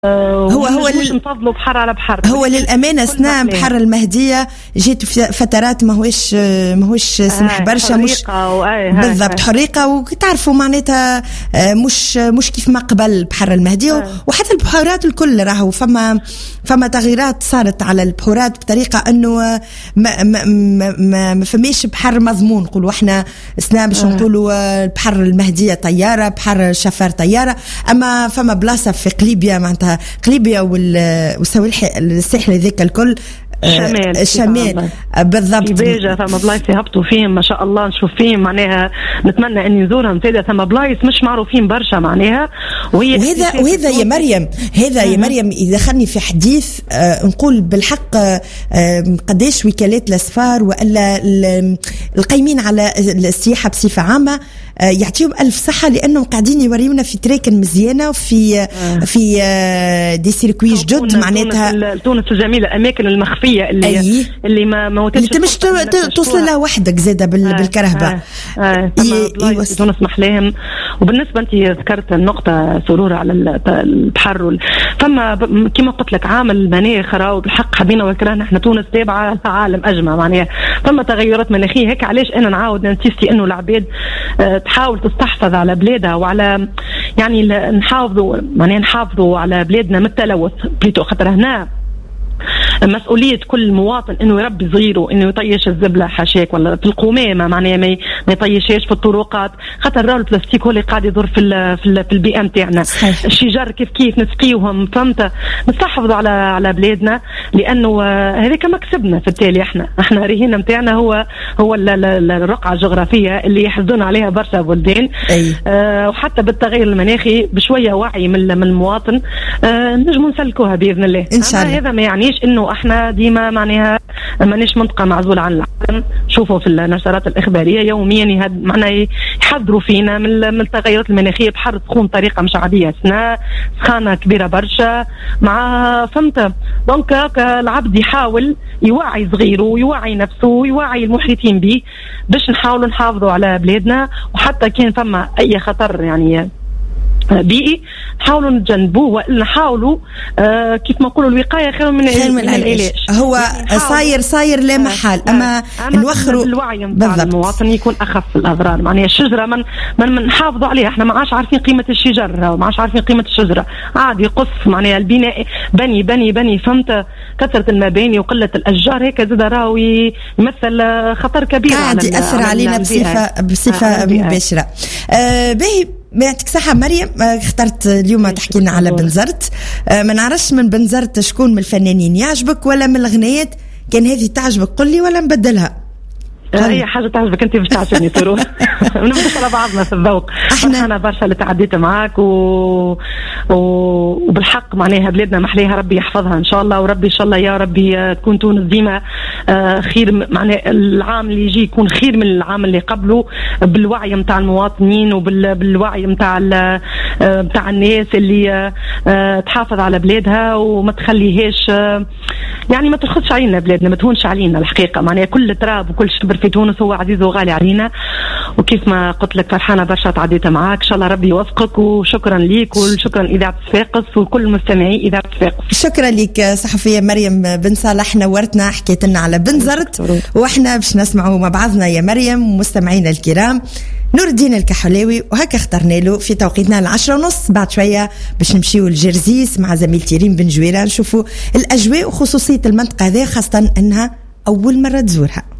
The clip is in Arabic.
هو نفضلوا بحر على بحر. هو للأمانة سنا بحر المهدية جيت في فترات ماهوش سمح برشا، مش بالضبط حريقة، وتعرفوا معناتها مش كيف ما قبل بحر المهدية. وحتى البحورات الكل راهو فما تغييرات صارت على البحورات بطريقة انه ما فماش بحر مضمون. نقولوا احنا سنا باش نقولوا البحر المهدية طيارة، بحر شفار طيارة، اما فما بلاصة في قليبيا معناتها قليبيا والساحل ذاك الكل الشمال بالضبط في بيجا ثم بلايص يهبطوا فيهم ما شاء الله نشوف فيهم معناها نتمنى اني نزورهم زيادة. ثم بلايص مش معروفين برشا معناها. وهذا يا مريم، هذا يا مريم يدخلني في حديث نقول بالحق قداش وكالات الأسفار وإلا القيمين على السياحة بصفة عامة يعطيهم ألف صحة، لأنهم قاعدين يوريونا في تراكن مزيانة وفي دي سيركوي جدد معناتها. تونس الجميلة، الأماكن المخفية اللي ما مش توصل لها وحدك زادة بالكرهبة. تونس محلاهم. وبالنسبة أنت ذكرت النقطة سرور على البحر، فما كما قلت لك عامل المناخ راهو بالحق حبينا وكرهنا احنا تونس تابعة العالم أجمع معناها فما تغيرات مناخية. هيك علاش أنا نعاود ننسيستي إنه العباد تحاول تستحفظ على بلادها وعلى يعني نحافظوا على بلادنا من التلوث بليتو، خاطر هنا مسؤولية كل مواطن انه يربي صغيره انه يطيش الزبلة حاشاك ولا في القمامة معناها ما يطيشهاش في الطرقات، خاطر راهو البلاستيك هو اللي قاعد يضر في البيئة نتاعنا. الشجر كيف نسقيوهم، فهمت؟ نستحفظوا على بلادنا، لانه هذاك مكسبنا في التالي. احنا الرهينة نتاعنا هو الرقعة الجغرافية اللي يحزنون عليها برشا بلدان. وحتى بالتغير المناخي بشوية وعي من المواطن نجموا نسلكوها بإذن الله إن شاء الله. هذا ما يعنيش انه احنا ديما معناها مانيش منطقة معزولة عن العالم. شوفوا في النشرات الإخبارية يوميا معناها يحذروا فينا من التغيرات المناخية بحر تكون طريقة مش عادية، سخانة كبيرة برشا مع فهمت. دونك العبد يحاول يوعي صغيره ويوعي نفسه ويوعي المحيطين به باش نحاولوا نحافظوا على بلادنا. وحتى كان فما أي خطر يعني بيئي نحاولوا نتجنبوه، ونحاولوا كيف ما نقولوا الوقاية خير من العلاج. هو صاير لا محال، اما نوخروا الوعي نتاع المواطن يكون اخف الأضرار. معناها الشجرة من نحافظوا عليها، احنا ما عادش عارفين قيمة الشجر وما عادش عارفين قيمة الشجرة، عادي قص معناها البناء بني فهمت. كثرة المباني وقلة الأشجار هيك زاد راهو يمثل خطر كبير، قاعد يأثر علينا بصفة مباشرة. باهي ما يعطيك صحة مريم. اخترت اليوم تحكي لنا على بنزرت. ما نعرفش من بنزرت شكون من الفنانين يعجبك ولا من الغنيات؟ كان هذه تعجبك قل لي ولا نبدلها؟ اي حاجه تعجبك انت باش تعجبني تروح. نبدأ على بعضنا في الذوق. انا برشا اللي تعديت معاك وبالحق معناها بلادنا محليها ربي يحفظها ان شاء الله، وربي ان شاء الله يا ربي تكون تونس ديما خير. معناها العام اللي يجي يكون خير من العام اللي قبله، بالوعي متاع المواطنين وبالوعي متاع الناس اللي تحافظ على بلادها وما تخليهاش يعني ما تخدش علينا بلادنا، ما تهونش علينا الحقيقه. معناها كل تراب وكل شبر في تونس هو عزيز وغالي علينا. وكيف ما قلت لك فرحانه برشا تعديت معاك، ان شاء الله ربي يوفقك. وشكرا ليك وشكرا اذاعه صفاقس وكل مستمعي اذاعه صفاقس. شكرا لك صحفيه مريم بن صالح، نورتنا حكيت لنا على بنزرت، واحنا باش نسمعوا مع بعضنا يا مريم مستمعينا الكرام نور الدين الكحلاوي. وهكا اخترنا له في توقيتنا 10:30. بعد شويه باش نمشيو لجرزيس مع زميلتي ريم بن جويران نشوفوا الاجواء وخصوصيه المنطقه هذه، خاصه انها اول مره تزورها.